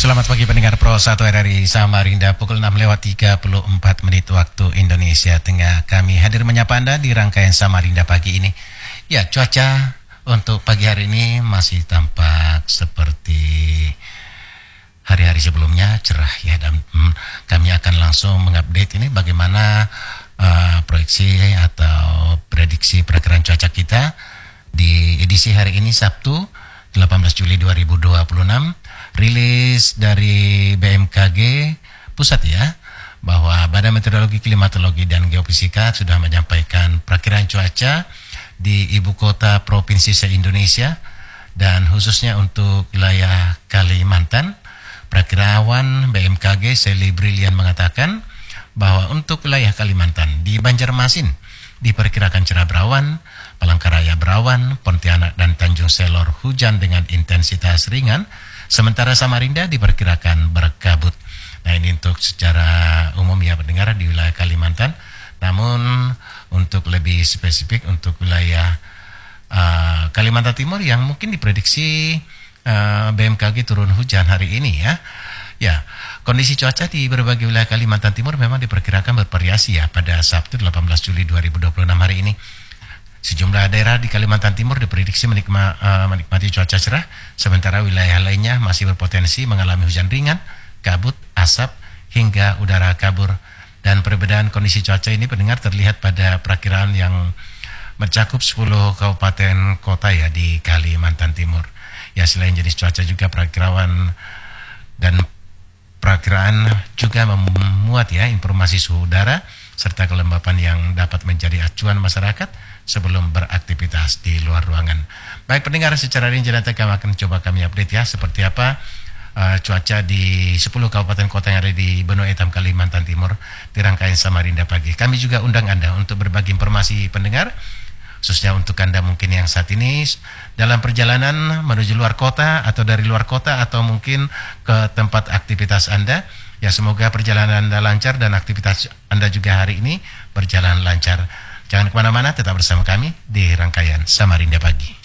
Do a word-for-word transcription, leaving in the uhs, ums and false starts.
Selamat pagi pendengar Pro satu R R I Samarinda, pukul enam lewat tiga puluh empat menit waktu Indonesia Tengah. Kami hadir menyapa Anda di rangkaian Samarinda pagi ini. Ya, cuaca untuk pagi hari ini masih tampak seperti hari-hari sebelumnya, cerah ya. Dan hmm, kami akan langsung mengupdate ini bagaimana uh, proyeksi atau prediksi perakiraan cuaca kita di edisi hari ini Sabtu delapan belas Juli dua ribu dua puluh enam. Rilis dari B M K G Pusat ya, bahwa Badan Meteorologi, Klimatologi, dan Geofisika sudah menyampaikan perakiraan cuaca di ibu kota provinsi se-Indonesia dan khususnya untuk wilayah Kalimantan. Perakirawan B M K G Sally Brilian mengatakan bahwa untuk wilayah Kalimantan di Banjarmasin diperkirakan cerah berawan, Palangkaraya berawan, Pontianak dan Tanjung Selor hujan dengan intensitas ringan, sementara Samarinda diperkirakan berkabut. Nah, ini untuk secara umum ya pendengar di wilayah Kalimantan. Namun untuk lebih spesifik untuk wilayah uh, Kalimantan Timur yang mungkin diprediksi uh, B M K G turun hujan hari ini ya. Ya, kondisi cuaca di berbagai wilayah Kalimantan Timur memang diperkirakan bervariasi ya pada Sabtu delapan belas Juli dua ribu dua puluh enam hari ini. Sejumlah daerah di Kalimantan Timur diprediksi menikma, uh, menikmati cuaca cerah, sementara wilayah lainnya masih berpotensi mengalami hujan ringan, kabut, asap, hingga udara kabur. Dan perbedaan kondisi cuaca ini pendengar terlihat pada perakiraan yang mencakup sepuluh kabupaten kota ya di Kalimantan Timur. Ya, selain jenis cuaca juga perakiraan dan perakiraan juga memuat ya informasi suhu udara serta kelembapan yang dapat menjadi acuan masyarakat sebelum beraktivitas di luar ruangan. Baik pendengar, secara rinci nanti kami akan coba kami update ya seperti apa uh, cuaca di sepuluh kabupaten kota yang ada di Benua Hitam Kalimantan Timur di rangkaian Samarinda pagi. Kami juga undang Anda untuk berbagi informasi pendengar, khususnya untuk Anda mungkin yang saat ini dalam perjalanan menuju luar kota atau dari luar kota atau mungkin ke tempat aktivitas Anda. Ya, semoga perjalanan Anda lancar dan aktivitas Anda juga hari ini berjalan lancar. Jangan kemana-mana, tetap bersama kami di rangkaian Samarinda Pagi.